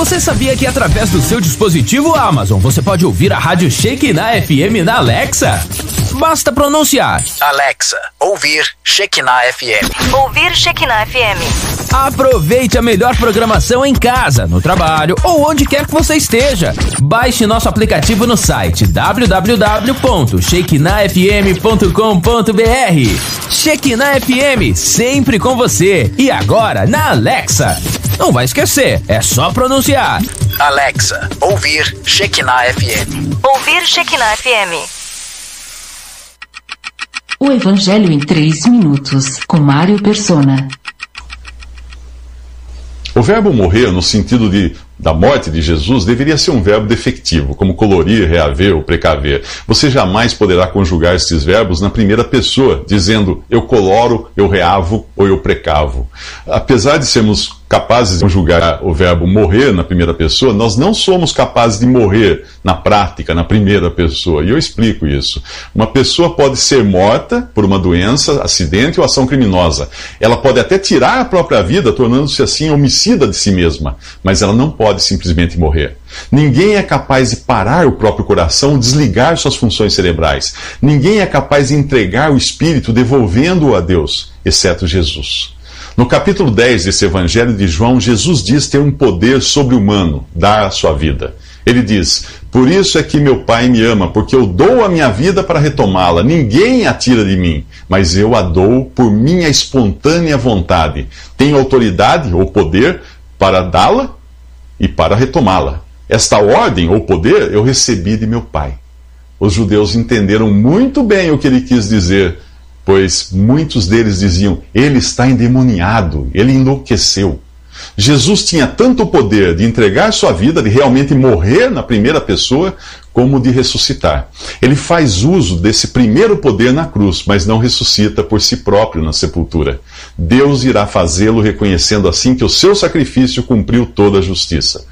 Você sabia que através do seu dispositivo Amazon você pode ouvir a rádio Shekinah FM na Alexa? Basta pronunciar: Alexa, ouvir Shekinah FM. Ouvir Shekinah FM. Aproveite a melhor programação em casa, no trabalho ou onde quer que você esteja. Baixe nosso aplicativo no site www.shekinahfm.com.br. Shekinah FM, sempre com você. E agora na Alexa. Não vai esquecer, é só pronunciar: Alexa, ouvir Shekinah FM. Ouvir Shekinah FM. O Evangelho em 3 minutos, com Mário Persona. O verbo morrer, no sentido da morte de Jesus, deveria ser um verbo defectivo, como colorir, reaver ou precaver. Você jamais poderá conjugar esses verbos na primeira pessoa, dizendo eu coloro, eu reavo ou eu precavo. Apesar de sermos capazes de conjugar o verbo morrer na primeira pessoa, nós não somos capazes de morrer na prática, na primeira pessoa. E eu explico isso. Uma pessoa pode ser morta por uma doença, acidente ou ação criminosa. Ela pode até tirar a própria vida, tornando-se assim homicida de si mesma, mas ela não pode simplesmente morrer. Ninguém é capaz de parar o próprio coração, desligar suas funções cerebrais. Ninguém é capaz de entregar o espírito, devolvendo-o a Deus, exceto Jesus. No capítulo 10 desse Evangelho de João, Jesus diz ter um poder sobre-humano, dar a sua vida. Ele diz: por isso é que meu Pai me ama, porque eu dou a minha vida para retomá-la. Ninguém a tira de mim, mas eu a dou por minha espontânea vontade. Tenho autoridade ou poder para dá-la e para retomá-la. Esta ordem ou poder eu recebi de meu Pai. Os judeus entenderam muito bem o que ele quis dizer, pois muitos deles diziam: ele está endemoniado, ele enlouqueceu. Jesus tinha tanto o poder de entregar sua vida, de realmente morrer na primeira pessoa, como de ressuscitar. Ele faz uso desse primeiro poder na cruz, mas não ressuscita por si próprio na sepultura. Deus irá fazê-lo, reconhecendo assim que o seu sacrifício cumpriu toda a justiça.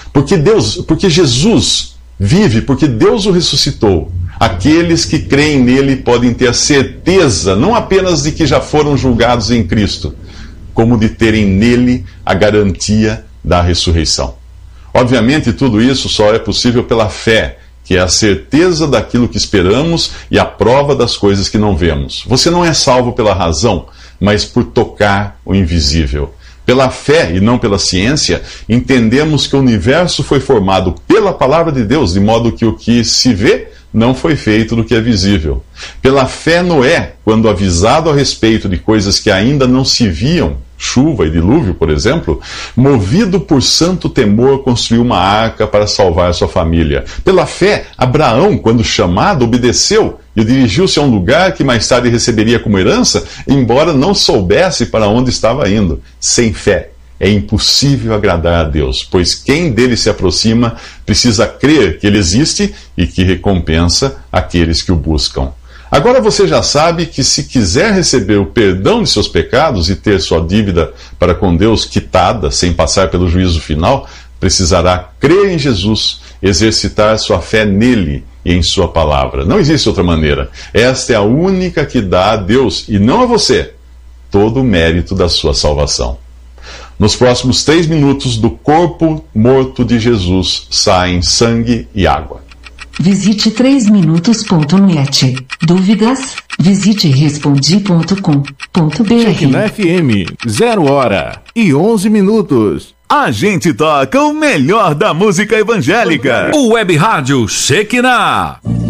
Porque Jesus vive, porque Deus o ressuscitou. Aqueles que creem nele podem ter a certeza, não apenas de que já foram julgados em Cristo, como de terem nele a garantia da ressurreição. Obviamente, tudo isso só é possível pela fé, que é a certeza daquilo que esperamos e a prova das coisas que não vemos. Você não é salvo pela razão, mas por tocar o invisível. Pela fé e não pela ciência, entendemos que o universo foi formado pela palavra de Deus, de modo que o que se vê não foi feito do que é visível. Pela fé, Noé, quando avisado a respeito de coisas que ainda não se viam, chuva e dilúvio, por exemplo, movido por santo temor, construiu uma arca para salvar sua família. Pela fé, Abraão, quando chamado, obedeceu e dirigiu-se a um lugar que mais tarde receberia como herança, embora não soubesse para onde estava indo. Sem fé é impossível agradar a Deus, pois quem dele se aproxima precisa crer que ele existe e que recompensa aqueles que o buscam. Agora você já sabe que se quiser receber o perdão de seus pecados e ter sua dívida para com Deus quitada sem passar pelo juízo final, precisará crer em Jesus, exercitar sua fé nele e em sua palavra. Não existe outra maneira. Esta é a única que dá a Deus, e não a você, todo o mérito da sua salvação. Nos próximos 3 minutos, do corpo morto de Jesus saem sangue e água. Visite 3minutos.net. Dúvidas? Visite respondi.com.br. Shekinah FM, 0h11. A gente toca o melhor da música evangélica. O Web Rádio Shekinah.